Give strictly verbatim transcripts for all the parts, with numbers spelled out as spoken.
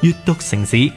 閱讀城市，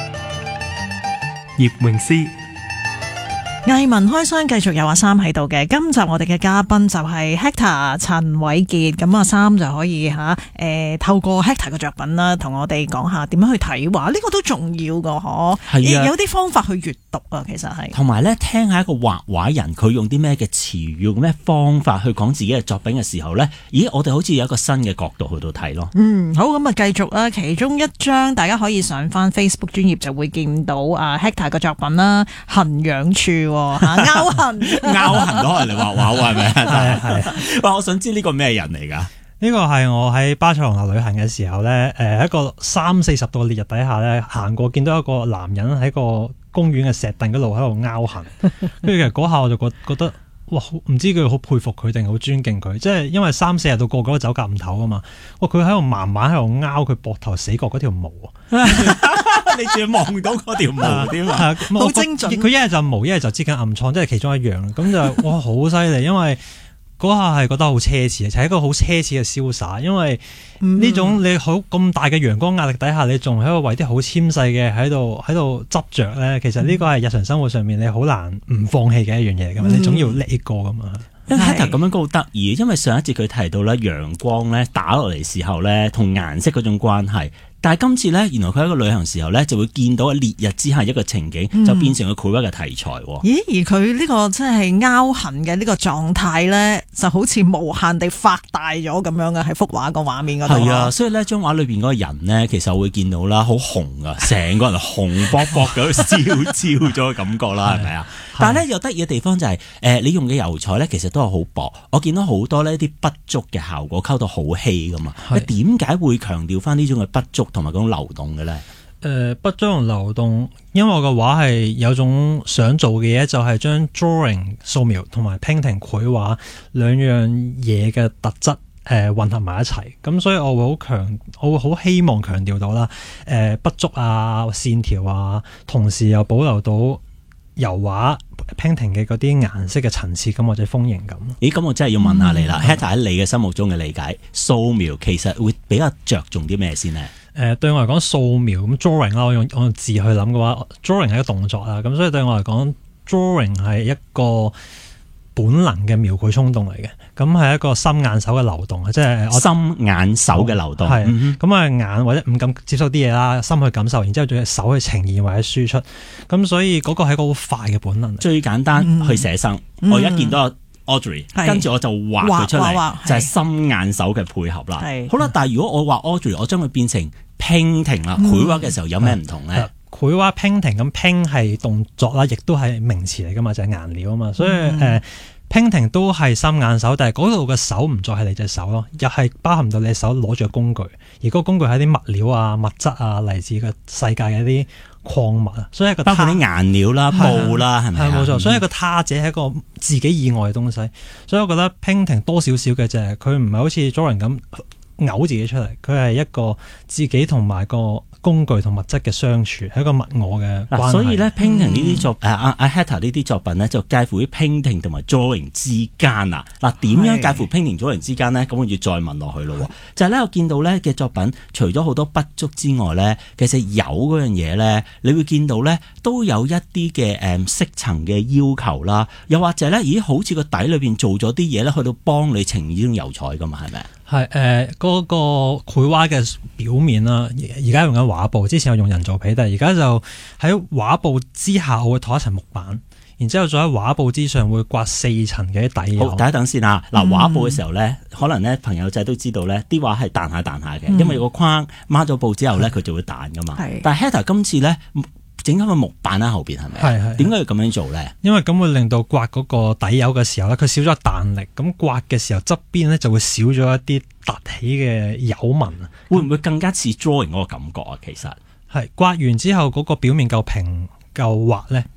葉詠詩。 藝文開箱繼續有阿三喺度嘅，今集我哋嘅嘉賓就係 Hector 陳偉傑，咁阿三就可以吓誒、呃、透過 Hector 嘅作品啦，同我哋講下點樣去睇畫，呢、這個都重要噶嗬。係啊，有啲方法去閱讀啊，其實係。 同埋咧，聽下一個畫畫人佢用啲咩嘅詞語，用咩方法去講自己嘅作品嘅時候咧，咦，我哋好似有一個新嘅角度去到睇咯。 嗯，好，咁啊，繼續啦，其中一張大家可以上翻 Facebook 專頁就會見到啊 Hector 嘅作品啦，痕癢處。吓拗痕， 拗痕都係嚟畫畫喎，係咪？係係。哇，我想知呢個咩人嚟噶？ 呢個係我喺巴塞隆納旅行嘅時候咧，誒，一個三四十度嘅烈日底下咧，行過見到一個男人喺個公園嘅石凳嗰度喺度拗痕，跟住其實嗰下我就覺覺得，哇，唔知佢好佩服佢定好尊敬佢，即係因為三四日到個個都走夾唔唞啊嘛，哇，佢喺度慢慢喺度拗佢膊頭死角嗰條毛啊！ 你仲要望到嗰條毛添啊？ 好精準。佢一係就毛，一係就織緊暗瘡，即係其中一樣。咁就哇，好犀利！因為嗰下係覺得好奢侈，就係一個好奢侈嘅瀟灑。因為呢種你好咁大嘅陽光壓力底下，你仲喺度為啲好纖細嘅喺度喺度執着咧。其實呢個係日常生活上面你好難唔放棄嘅一樣嘢噶嘛。你總要叻過噶嘛。 因為 Hector 咁樣好得意，因為上一節佢提到咧陽光咧打落嚟時候咧，同顏色嗰種關係。但係今次咧，原來佢喺個旅行時候咧，就會見到烈日之下一個情景，嗯、就變成個繪畫嘅題材。 咦？而佢呢個即係拗痕嘅呢個狀態咧，就好似無限地發大咗咁樣嘅喺幅畫個畫面嗰度。係啊，所以咧，張畫裏邊嗰個人咧，其實我會見到啦，好紅啊，成個人紅卜卜咁燒焦咗嘅感覺啦，係咪啊？但係咧，有得意嘅地方就係、是，誒、呃，你用嘅油彩咧，其實都係好薄。我見到好多呢啲筆觸嘅效果，溝到好稀噶嘛。你點解會強調翻呢種嘅筆觸同埋嗰種流動嘅咧？誒、 呃，筆觸同流動，因為我嘅畫係有種想做嘅嘢，就係將 drawing 素描同埋 painting 繪畫兩樣嘢嘅特質誒、呃、混合埋一齊。咁所以我會好強，我會好希望強調到啦，誒、呃，筆觸啊、線條啊，同時又保留到油畫 painting 嘅嗰啲顏色嘅層次感或者豐盈感。 咦，咁我真係要問下你啦、嗯、Hector 喺你嘅心目中嘅理解，素描其實會比較着重啲咩先呢？ 誒、呃，對我嚟講，素描咁 drawing 啦，我用我用字去諗嘅話 ，drawing 係一個動作啦，咁所以對我嚟講 ，drawing 係一個本能嘅描繪衝動嚟嘅，咁係一個心眼手嘅流動啊，即係我心眼手嘅流動， 係咁啊，眼或者五感接收啲嘢啦，心去感受，然之後仲要手去呈現或者輸出，咁所以嗰個係一個好快嘅本能。 最簡單、嗯、去寫生，嗯、我一見到 Audrey，跟住我就畫佢出嚟，就係心眼手嘅配合啦。好啦，但係如果我畫 Audrey，我將佢變成 painting 啦，繪畫嘅時候有咩唔同咧？ 繪畫 painting 咁 paint 係動作啦，亦都係名詞嚟噶嘛，就係、是、顏料啊嘛，所以誒、嗯呃、painting 都係心眼手，但係嗰度嘅手唔再係你隻手咯，又係包含到你手攞住個工具，而嗰個工具係啲物料啊、物質啊，嚟自個世界嘅一啲礦物啊，所以一個包括啲顏料啦、布啦，係咪啊？ 係冇錯，所以一個他者係一個自己以外嘅東西，所以我覺得 painting 多少少嘅就係佢唔係好似 drawing 咁嘔自己出嚟，佢係一個自己同埋個工具同物質嘅相處，係一個物我嘅關係。 嗱，所以咧 painting 呢啲作誒阿阿 Hector 呢啲作品咧，就介乎於 painting 同埋 drawing 之間啊。嗱，點樣介乎 painting drawing 之間咧？咁我要再問落去咯。就係咧，我見到咧嘅作品，除咗好多筆觸之外咧，其實有嗰樣嘢咧，你會見到咧都有一啲嘅誒色層嘅要求啦，又或者咧，咦，好似個底裏邊做咗啲嘢咧，去到幫你呈現呢種油彩噶嘛，係咪？ 係誒嗰個繪畫嘅表面啦，而家用緊畫布，之前有用人造皮，但係而家就喺畫布之下，我會塗一層木板，然之後再喺畫布之上會刮四層嘅底油。好，等一等先啊！嗱，畫布嘅時候咧，嗯、可能咧朋友仔都知道咧，啲畫係彈下彈下嘅，嗯、因為個框孖咗布之後咧，佢就會彈噶嘛。係，但係 Hector 今次咧，整咗個木板喺後邊係咪？係係。點解要咁樣做咧？因為咁會令到刮嗰個底油嘅時候咧，佢少咗彈力，咁刮嘅時候側邊咧就會少咗一啲凸起嘅油紋。會唔會更加似 drawing 嗰個感覺啊？其實係刮完之後嗰個表面夠平夠滑咧，